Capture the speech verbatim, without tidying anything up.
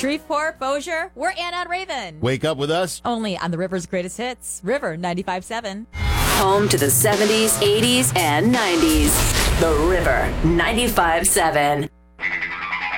Shreveport, Bossier, we're Ann on Raven. Wake up with us. Only on the River's greatest hits, River ninety-five point seven. Home to the seventies, eighties, and nineties. The River ninety-five point seven.